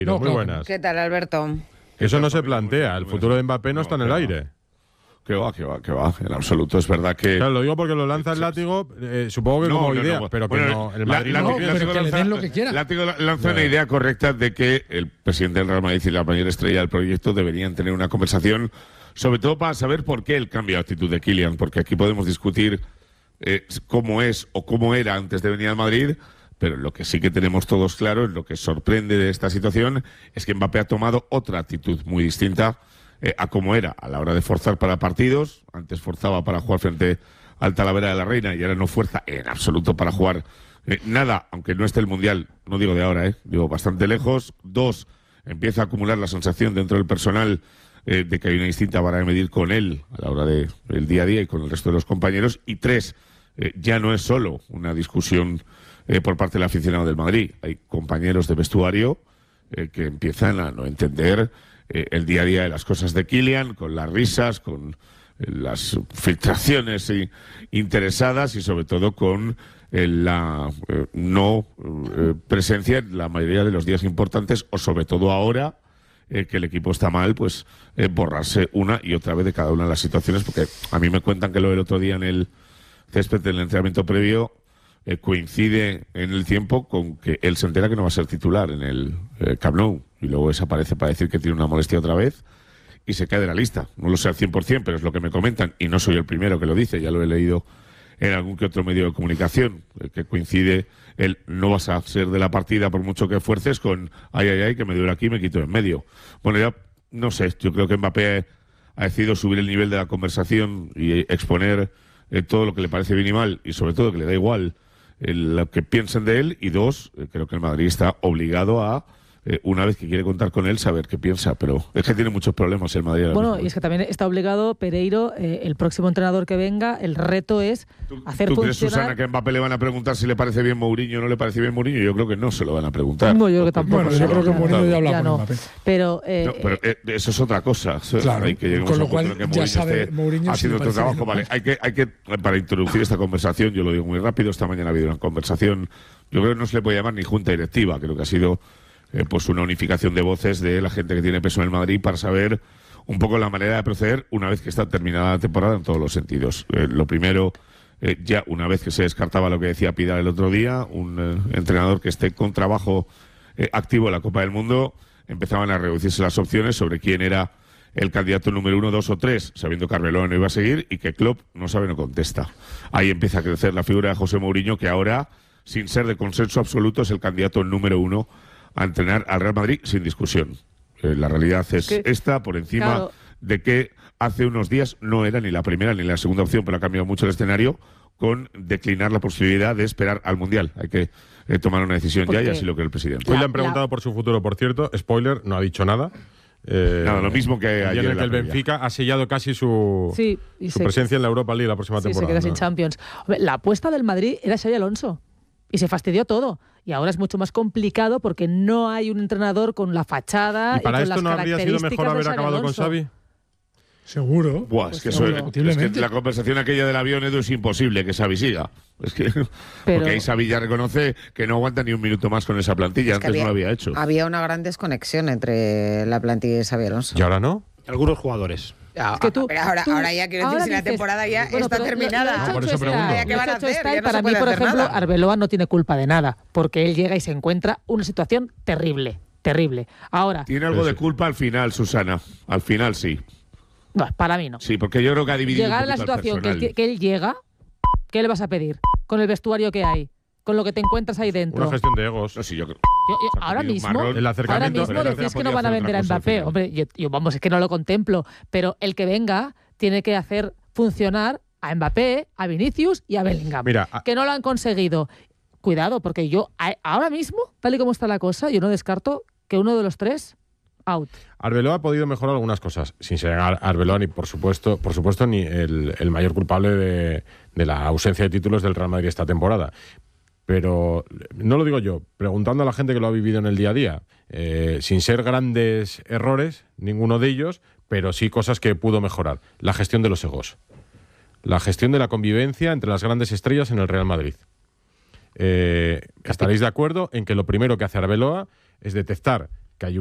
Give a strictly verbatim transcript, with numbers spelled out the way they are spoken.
No, muy buenas. ¿Qué tal, Alberto? Eso no se plantea. El futuro de Mbappé no está en el aire. Que va, que va, que va. En absoluto es verdad que... Claro, lo digo porque lo lanza el látigo, eh, supongo que no, como no, idea, no, pero bueno, que no, el la, Madrid la, no la, lo piensa. Látigo que le den lo que quiera. Látigo lanza una idea correcta de que el presidente del Real Madrid y la mayor estrella del proyecto deberían tener una conversación, sobre todo para saber por qué el cambio de actitud de Kylian, porque aquí podemos discutir eh, cómo es o cómo era antes de venir al Madrid, pero lo que sí que tenemos todos claro, lo que sorprende de esta situación, es que Mbappé ha tomado otra actitud muy distinta eh, a cómo era a la hora de forzar para partidos. Antes forzaba para jugar frente al Talavera de la Reina y ahora no fuerza en absoluto para jugar eh, nada, aunque no esté el Mundial, no digo de ahora, eh, digo bastante lejos. Dos, empieza a acumular la sensación dentro del personal eh, de que hay una distinta vara de medir con él a la hora del de, día a día y con el resto de los compañeros. Y tres, eh, ya no es solo una discusión Eh, por parte del aficionado del Madrid. Hay compañeros de vestuario eh, que empiezan a no entender eh, el día a día de las cosas de Kylian, con las risas, con eh, las filtraciones y, interesadas y sobre todo con eh, la eh, no eh, presencia en la mayoría de los días importantes, o sobre todo ahora eh, que el equipo está mal, pues eh, borrarse una y otra vez de cada una de las situaciones, porque a mí me cuentan que lo del otro día en el césped del entrenamiento previo Eh, coincide en el tiempo con que él se entera que no va a ser titular en el eh, Camp Nou y luego desaparece para decir que tiene una molestia otra vez y se cae de la lista. No lo sé al cien por cien, pero es lo que me comentan y no soy el primero que lo dice, ya lo he leído en algún que otro medio de comunicación, eh, que coincide el no vas a ser de la partida por mucho que fuerces con ay, ay, ay, que me duele aquí y me quito en medio. Bueno, ya no sé, yo creo que Mbappé ha decidido subir el nivel de la conversación y exponer eh, todo lo que le parece bien y mal y sobre todo que le da igual lo que piensen de él. Y dos, eh, creo que el Madrid está obligado a, eh, una vez que quiere contar con él, saber qué piensa, pero es que tiene muchos problemas el Madrid. Bueno, mismo. y es que también está obligado Pereiro, eh, el próximo entrenador que venga, el reto es hacer ¿Tú funcionar... crees, Susana, que a Mbappé le van a preguntar si le parece bien Mourinho o no le parece bien Mourinho? Yo creo que no se lo van a preguntar. No, yo creo que tampoco. Bueno, yo creo que Mourinho ya habla ya con no. Mbappé. Pero, eh, No, pero eh, eso es otra cosa. Claro, Hay que llegar con a lo un cual punto en que ya Mourinho sabe esté Mourinho haciendo si le otro parece trabajo. bien. Vale, hay que, hay que, para introducir esta conversación, yo lo digo muy rápido, esta mañana ha habido una conversación, yo creo que no se le puede llamar ni junta directiva, creo que ha sido eh, pues una unificación de voces de la gente que tiene peso en el Madrid para saber un poco la manera de proceder una vez que está terminada la temporada en todos los sentidos. Eh, lo primero, eh, ya una vez que se descartaba lo que decía Pidal el otro día, un eh, entrenador que esté con trabajo eh, activo en la Copa del Mundo, empezaban a reducirse las opciones sobre quién era el candidato número uno, dos o tres, sabiendo que Arbeloa no iba a seguir y que Klopp no sabe, no contesta. Ahí empieza a crecer la figura de José Mourinho, que ahora, sin ser de consenso absoluto, es el candidato número uno a entrenar al Real Madrid sin discusión. Eh, la realidad es que, esta, por encima claro, de que hace unos días no era ni la primera ni la segunda opción, pero ha cambiado mucho el escenario con declinar la posibilidad de esperar al Mundial. Hay que eh, tomar una decisión ya y así lo cree el presidente. Hoy le han preguntado por su futuro, por cierto. Spoiler, no ha dicho nada. Eh, Nada, lo mismo que el ayer día en en el que la el previa. Benfica ha sellado casi su, sí, y su se, presencia en la Europa League la próxima sí, temporada. se queda sin ¿no? Champions. Hombre, la apuesta del Madrid era Xabi Alonso y se fastidió todo. Y ahora es mucho más complicado porque no hay un entrenador con la fachada ¿Y para y con esto las no habría sido características mejor de haber Xabi acabado con Alonso? Xavi? Seguro. Buah, Pues es que eso es, indiscutiblemente. es que la conversación aquella del avión, Edu, es imposible que Xavi siga. Es que, Pero- porque ahí Xavi ya reconoce que no aguanta ni un minuto más con esa plantilla. Es que Antes había, no lo había hecho. Había una gran desconexión entre la plantilla y Xabi Alonso. ¿Y ahora no? Algunos jugadores. Ah, Es que tú, pero ahora, tú- ahora ya quiero decir, ahora si la dices, temporada ya bueno, está pero lo- terminada. lo hecho Ah, por hecho eso está, pregunto. ¿Qué lo van a hecho hacer? está, Ya y no para se mí, puede por hacer ejemplo, nada. Arbeloa no tiene culpa de nada, porque él llega y se encuentra una situación terrible, terrible. Ahora, Tiene algo de culpa al final, Susana. Al final sí. no, para mí no. Sí, porque yo creo que ha dividido Llegar a un la poquito al situación que él, personal. que él llega, ¿qué le vas a pedir? Con el vestuario que hay, con lo que te encuentras ahí dentro. Una gestión de egos. No, sí, yo creo. Yo- yo- O sea, ahora ha tenido un mismo, marrón. El ahora acercamiento, mismo pero decís ha que no podido van a hacer vender a otra cosa al Mbappé. final. Hombre, yo, yo, vamos, es que no lo contemplo, pero el que venga tiene que hacer funcionar a Mbappé, a Vinicius y a Bellingham, Mira, a- que no lo han conseguido. Cuidado, porque yo a- ahora mismo, tal y como está la cosa, yo no descarto que uno de los tres out. Arbeloa ha podido mejorar algunas cosas, sin ser Ar- Arbeloa ni por supuesto, por supuesto ni el, el mayor culpable de, de la ausencia de títulos del Real Madrid esta temporada. Pero no lo digo yo, preguntando a la gente que lo ha vivido en el día a día, eh, sin ser grandes errores, ninguno de ellos, pero sí cosas que pudo mejorar. La gestión de los egos, la gestión de la convivencia entre las grandes estrellas en el Real Madrid. Eh, estaréis de acuerdo en que lo primero que hace Arbeloa es detectar